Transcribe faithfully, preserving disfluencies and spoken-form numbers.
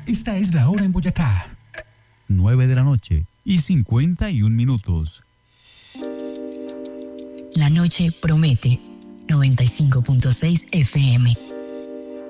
Esta es la hora en Boyacá. nueve de la noche y cincuenta y un minutos. La noche promete. noventa y cinco punto seis F M.